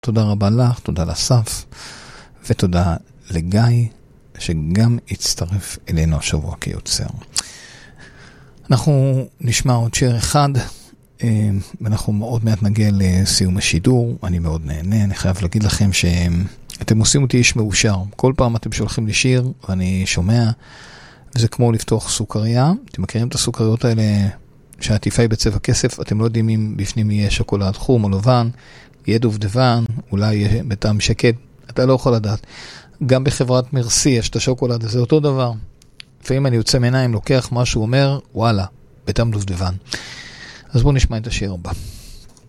תודה רבה לך, תודה לסף, ותודה לגיא, שגם הצטרף אלינו השבוע כיוצר. אנחנו נשמע עוד שיר אחד, ואנחנו מאוד מעט נגיע לסיום השידור. אני מאוד נהנה, אני חייב להגיד לכם שאתם עושים אותי איש מאושר. כל פעם אתם שולחים לי שיר ואני שומע, וזה כמו לפתוח סוכריה. אתם מכירים את הסוכריות האלה שהעטיפה היא בצבע כסף, אתם לא יודעים אם בפנים יהיה שוקולד חום או לבן, יהיה דובדבן, אולי יהיה בטעם שקד, אתה לא יכול לדעת. גם בחברת מרסי יש את השוקולד, זה אותו דבר. לפעמים אני יוצא מעיניים, לוקח משהו, אומר, וואלה, בטעם דובדבן. אז בואו נשמע את השיר הבא.